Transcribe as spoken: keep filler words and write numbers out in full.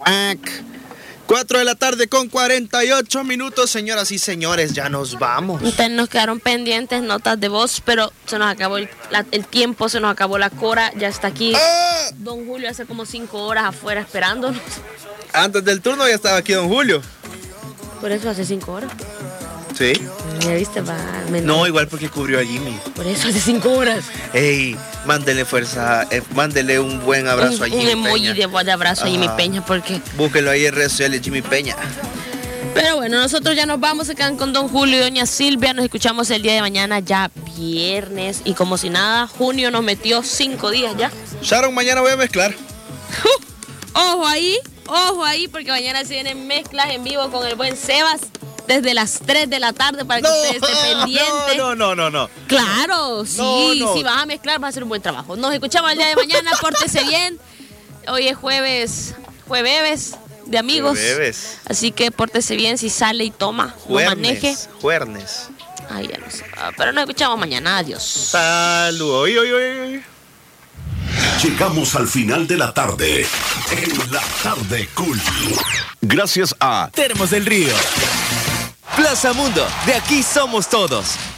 Ac. cuatro de la tarde con cuarenta y ocho minutos, señoras y señores, ya nos vamos. Entonces nos quedaron pendientes notas de voz, pero se nos acabó el, la, el tiempo, se nos acabó la cora, ya está aquí. ¡Ah! Don Julio hace como cinco horas afuera esperándonos. Antes del turno ya estaba aquí don Julio. Por eso hace cinco horas. Sí. ¿Ya viste? Va, me... No, igual porque cubrió a Jimmy. Por eso hace cinco horas. Ey, mándele fuerza, eh, mándele un buen abrazo un, a Jimmy Un emoji Peña. de, de abrazo a Jimmy Ajá. Peña, porque... Búsquelo ahí en redes sociales, Jimmy Peña. Pero bueno, nosotros ya nos vamos, se quedan con don Julio y doña Silvia. Nos escuchamos el día de mañana, ya viernes. Y como si nada, junio nos metió cinco días ya. Sharon, mañana voy a mezclar. Ojo ahí, ojo ahí, porque mañana se vienen mezclas en vivo con el buen Sebas desde las tres de la tarde para que No, ustedes estén pendientes. no, no, no, no. Claro, sí, No, no. si vas a mezclar vas a hacer un buen trabajo. Nos escuchamos el día de mañana, pórtese bien. Hoy es jueves, jueves de amigos. Jueves. Así que pórtese bien, si sale y toma, no maneje. Juernes. Ay, ya no sé. Ah, pero nos escuchamos mañana, adiós. Saludos. Oye, oye, oye. Llegamos al final de la tarde. En la tarde cool. Gracias a Termos del Río. Plaza Mundo, de aquí somos todos.